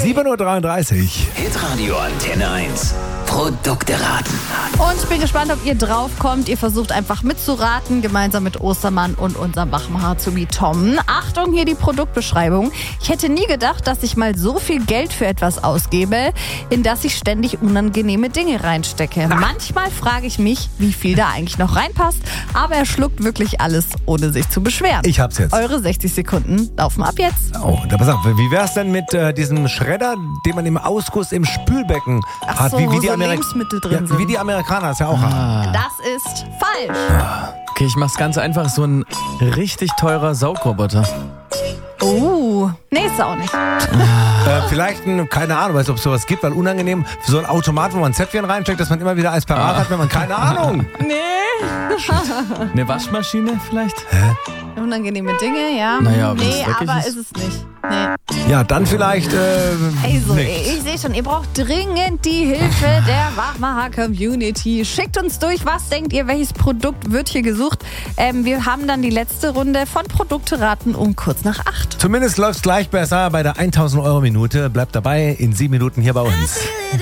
7.33 Uhr. Hitradio Antenne 1. Produkte raten. Und ich bin gespannt, ob ihr drauf kommt. Ihr versucht einfach mitzuraten, gemeinsam mit Ostermann und unserem Wachmacher-Azubi Tom. Achtung, hier die Produktbeschreibung. Ich hätte nie gedacht, dass ich mal so viel Geld für etwas ausgebe, in das ich ständig unangenehme Dinge reinstecke. Manchmal frage ich mich, wie viel da eigentlich noch reinpasst, aber er schluckt wirklich alles, ohne sich zu beschweren. Ich hab's jetzt. Eure 60 Sekunden laufen ab jetzt. Oh, da pass auf, wie wär's denn mit diesem Schredder, den man im Ausguss im Spülbecken hat? so, wo so Lebensmittel drin sind. Wie die Amerikaner es ja auch haben. Das ist falsch. Okay, ich mach's ganz einfach. So ein richtig teurer Saugroboter. Nee, ist auch nicht. Vielleicht, keine Ahnung, weiß, ob es sowas gibt, weil unangenehm, für so ein Automat, wo man Zäpfchen reinsteckt, dass man immer wieder eins parat hat, wenn man keine Ahnung. Eine Waschmaschine vielleicht? Unangenehme Dinge, ja. Naja, wenn's nee, dreckig aber ist. ist es nicht. Nee. Ja, dann vielleicht Also, nichts. ich sehe schon, ihr braucht dringend die Hilfe der Wachmacher-Community. Schickt uns durch, was denkt ihr, welches Produkt wird hier gesucht? Wir haben dann die letzte Runde von Produkte raten um kurz nach 8. Zumindest läuft's gleich besser bei der 1000 Euro Minute. Bleibt dabei in 7 Minuten hier bei uns.